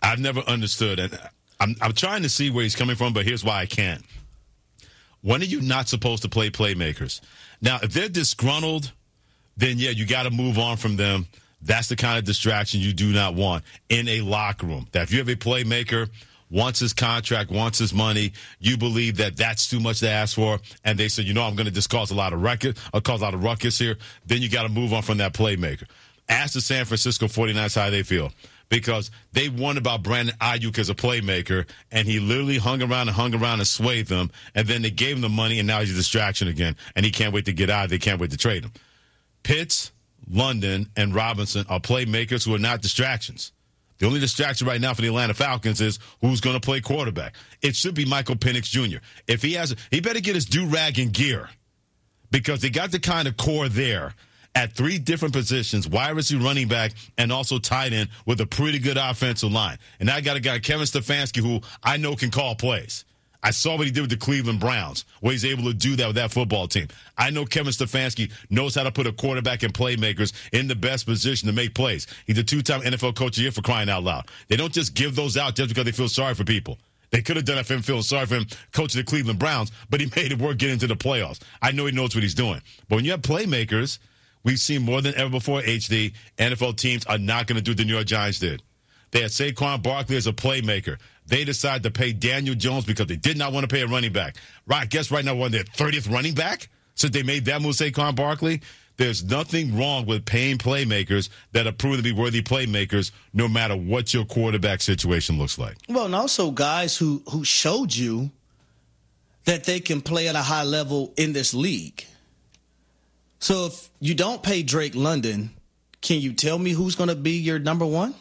I've never understood, and I'm trying to see where he's coming from, but here's why I can't. When are you not supposed to play playmakers? Now, if they're disgruntled, then, yeah, you got to move on from them. That's the kind of distraction you do not want in a locker room. That if you have a playmaker, wants his contract, wants his money, you believe that that's too much to ask for, and they say, I'm going to just cause a lot of ruckus here, then you got to move on from that playmaker. Ask the San Francisco 49ers how they feel, because they won about Brandon Ayuk as a playmaker, and he literally hung around and swayed them, and then they gave him the money, and now he's a distraction again, and he can't wait to get out. They can't wait to trade him. Pitts, London, and Robinson are playmakers who are not distractions. The only distraction right now for the Atlanta Falcons is who's going to play quarterback. It should be Michael Penix Jr. If he better get his do-rag in gear, because they got the kind of core there at 3 different positions, wide receiver, running back, and also tight end with a pretty good offensive line. And I got a guy, Kevin Stefanski, who I know can call plays. I saw what he did with the Cleveland Browns, where he's able to do that with that football team. I know Kevin Stefanski knows how to put a quarterback and playmakers in the best position to make plays. He's a 2-time NFL Coach of the Year, for crying out loud. They don't just give those out just because they feel sorry for people. They could have done it for him feeling sorry for him coaching the Cleveland Browns, but he made it work getting into the playoffs. I know he knows what he's doing. But when you have playmakers, we've seen more than ever before, HD, NFL teams are not going to do what the New York Giants did. They had Saquon Barkley as a playmaker. They decided to pay Daniel Jones because they did not want to pay a running back. Right, I guess right now we're on their 30th running back since they made that move, Saquon Barkley. There's nothing wrong with paying playmakers that are proven to be worthy playmakers no matter what your quarterback situation looks like. Well, and also guys who showed you that they can play at a high level in this league. So if you don't pay Drake London, can you tell me who's going to be your number one?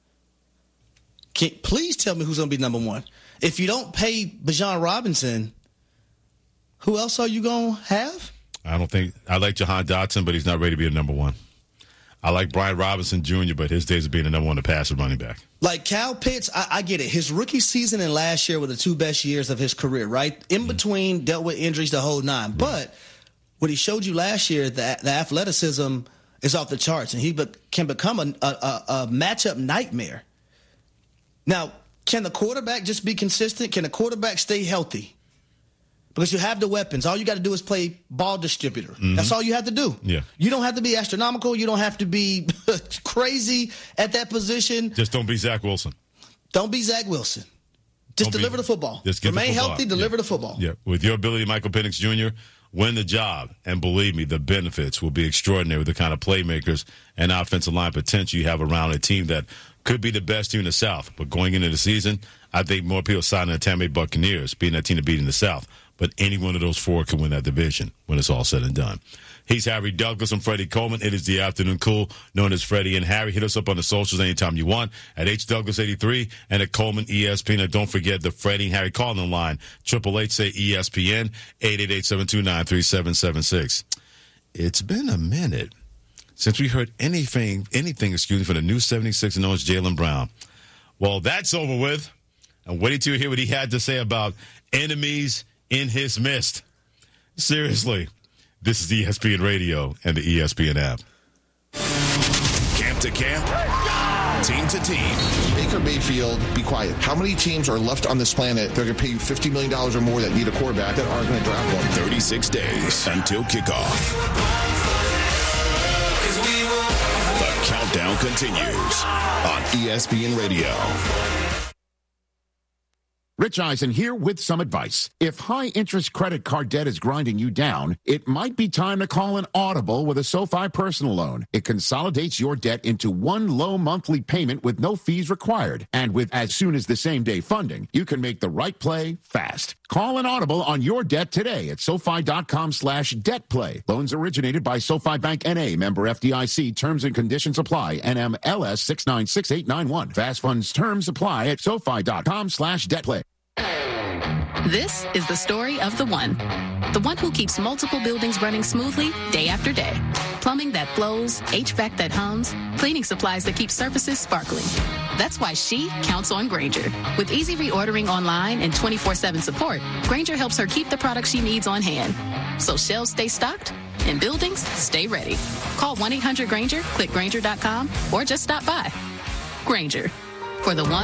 Please tell me who's going to be number one. If you don't pay Bijan Robinson, who else are you going to have? I like Jahan Dotson, but he's not ready to be a number one. I like Brian Robinson Jr., but his days of being the number one to pass and running back. Like Kyle Pitts, I get it. His rookie season and last year were the 2 best years of his career, right? In between, dealt with injuries the whole 9. Mm-hmm. But what he showed you last year, the athleticism is off the charts, and he can become a matchup nightmare. Now, can the quarterback just be consistent? Can the quarterback stay healthy? Because you have the weapons. All you got to do is play ball distributor. Mm-hmm. That's all you have to do. Yeah. You don't have to be astronomical. You don't have to be crazy at that position. Just don't be Zach Wilson. Don't be Zach Wilson. Just deliver the football. Just get Remain the football. Healthy, deliver the football. Yeah. With your ability, Michael Penix Jr., win the job. And believe me, the benefits will be extraordinary with the kind of playmakers and offensive line potential you have around a team that could be the best team in the South. But going into the season, I think more people signing the Tampa Bay Buccaneers, being that team to beat in the South. But any one of those 4 can win that division when it's all said and done. He's Harry Douglas. I'm Freddie Coleman. It is the Afternoon Cool, known as Freddie and Harry. Hit us up on the socials anytime you want at HDouglas83 and at Coleman ESPN. And don't forget the Freddie and Harry calling line, 888-SAY-ESPN, 888-729-3776. It's been a minute since we heard anything, from the new 76 and known as Jaylen Brown. Well, that's over with. And wait till you hear what he had to say about enemies in his midst. Seriously, this is ESPN Radio and the ESPN app. Camp to camp, team to team. Baker Mayfield, be quiet. How many teams are left on this planet that are going to pay you $50 million or more that need a quarterback that aren't going to draft one? 36 days until kickoff. The countdown continues on ESPN Radio. Rich Eisen here with some advice. If high-interest credit card debt is grinding you down, it might be time to call an Audible with a SoFi personal loan. It consolidates your debt into one low monthly payment with no fees required. And with as soon as the same-day funding, you can make the right play fast. Call an Audible on your debt today at SoFi.com/debtplay. Loans originated by SoFi Bank N.A., member FDIC. Terms and conditions apply. NMLS 696891. Fast funds terms apply at SoFi.com/debtplay. This is the story of the one who keeps multiple buildings running smoothly day after day. Plumbing that flows, HVAC that hums, cleaning supplies that keep surfaces sparkling. That's why she counts on Grainger. With easy reordering online and 24/7 support, Grainger helps her keep the products she needs on hand. So shelves stay stocked and buildings stay ready. Call 1-800-GRAINGER, click Grainger.com, or just stop by. Grainger, for the one